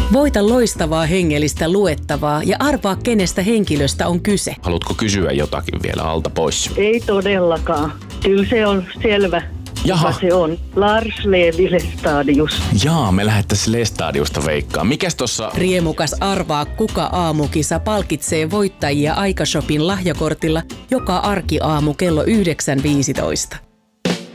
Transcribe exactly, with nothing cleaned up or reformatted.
Voita loistavaa hengellistä luettavaa ja arvaa, kenestä henkilöstä on kyse. Haluatko kysyä jotakin vielä alta pois? Ei todellakaan. Kyllä se on selvä. Jaha. Kuka se on? Lars Levi Lestadius. Jaa, me lähettäisiin Lestadiusta veikkaan. Mikäs tossa... Riemukas arvaa, kuka aamukisa palkitsee voittajia Aikashopin lahjakortilla joka arkiaamu kello yhdeksän viisitoista.